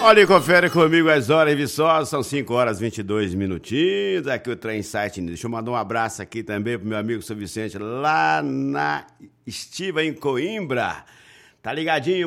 Olha e confere comigo as horas viçosas, são 5 horas e 22 minutinhos, aqui o Trem Site. Deixa eu mandar um abraço aqui também pro meu amigo São Vicente, lá na Estiva, em Coimbra. Tá ligadinho?